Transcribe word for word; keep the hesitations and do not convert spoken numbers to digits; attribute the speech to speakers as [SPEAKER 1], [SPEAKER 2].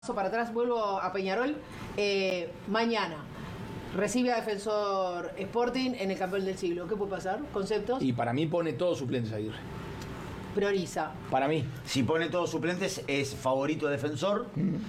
[SPEAKER 1] Para atrás, vuelvo a Peñarol. Eh, mañana recibe a Defensor Sporting en el campeón del siglo. ¿Qué puede pasar? ¿Conceptos?
[SPEAKER 2] Y para mí pone todos suplentes Aguirre.
[SPEAKER 1] Prioriza.
[SPEAKER 2] Para mí.
[SPEAKER 3] Si pone todos suplentes, es favorito Defensor. Mm.